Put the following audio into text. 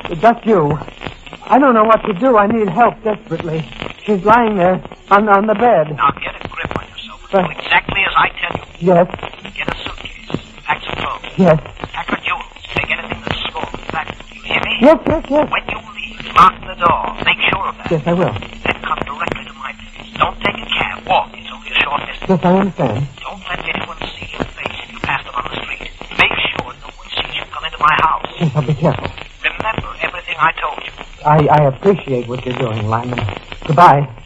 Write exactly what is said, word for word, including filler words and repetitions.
Just you. I don't know what to do. I need help desperately. She's lying there on, on the bed. Now get a grip on yourself. But... Do exactly as I tell you. Yes. Get a suitcase. Pack some clothes. Yes. Pack your jewels. Take anything that's small. Pack. You hear me? Yes, yes, yes. When you leave, lock the door. Make sure of that. Yes, I will. Then come directly to my place. Don't take a cab. Walk. It's only a short distance. Yes, I understand. Don't let anyone see your face if you pass them on the street. Make sure no one sees you come into my house. Yes, I'll be careful. Remember everything I told you. I, I appreciate what you're doing, Lyman. Goodbye.